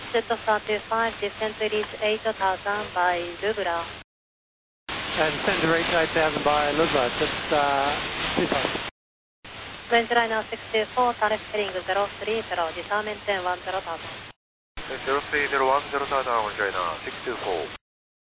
Exit 35, descent to reach 8000 by Lubra. And descend to reach 8000 by Lubra, just 25. Rangeliner 624, Tarif heading 030, disarm maintain 10,000. 0301, 0,000, Rangeliner 624.